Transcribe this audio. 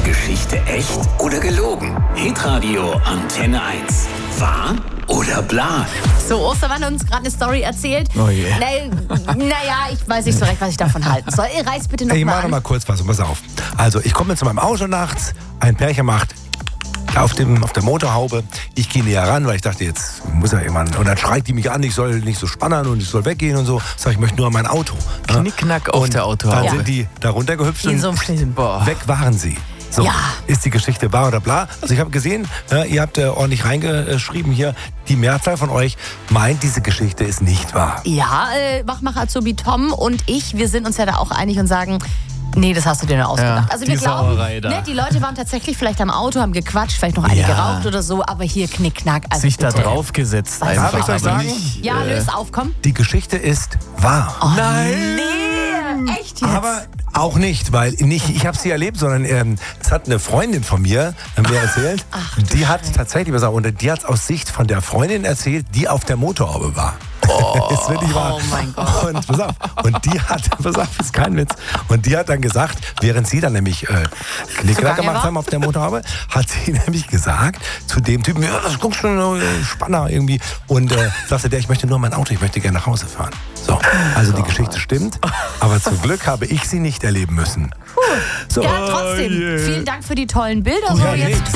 Geschichte echt oder gelogen? Hitradio Antenne 1. Wahr oder bla? So, Ostermann hat uns gerade eine Story erzählt. Oh je. Naja, ich weiß nicht so recht, was ich davon halten soll. Reiß bitte noch Ich mal mache an. mal kurz was, pass auf. Also, ich komme zu meinem Auto nachts, ein Pärchen macht auf der Motorhaube. Ich gehe näher ran, weil ich dachte, jetzt muss ja jemand. Und dann schreit die mich an, ich soll nicht so spannern und ich soll weggehen und so. Sag ich, möchte nur an mein Auto. Knickknack auf der Autohaube. Dann sind die da runtergehüpft Wie in und so einem Film. Boah. weg waren sie. So, Ja. ist die Geschichte wahr oder bla? Also ich habe gesehen, ihr habt ordentlich reingeschrieben hier, die Mehrzahl von euch meint, diese Geschichte ist nicht wahr. Ja, Wachmacher Azubi Tom und ich, wir sind uns ja da auch einig und sagen, nee, das hast du dir nur ausgedacht. Ja, also wir die glauben, Sauerei da. ne, die Leute waren tatsächlich vielleicht am Auto, haben gequatscht, vielleicht noch eine Ja. geraucht oder so, aber hier Knickknack. Also Sich da bitte. draufgesetzt Was einfach. darf ich euch aber sagen? nicht, Ja, löst auf, komm. Die Geschichte ist wahr. Oh, Nein. Nee, echt jetzt? Aber auch nicht, weil nicht ich habe sie erlebt, sondern es hat eine Freundin von mir mir erzählt. Die hat tatsächlich, und die hat es aus Sicht von der Freundin erzählt, die auf der Motorhaube war. Ist wirklich wahr. Oh mein Gott. Und pass auf, pass auf, ist kein Witz. Und die hat dann gesagt, während sie dann nämlich Knickrack Zugange gemacht war? haben auf der Motorhaube, hat sie nämlich gesagt zu dem Typen, ja, das guckst schon Spanner irgendwie. Und sagte der, ich möchte nur mein Auto, ich möchte gerne nach Hause fahren. So, also die Geschichte stimmt, aber zum Glück habe ich sie nicht erleben müssen. So. Ja, trotzdem. Vielen Dank für die tollen Bilder. So, Ja, jetzt nee.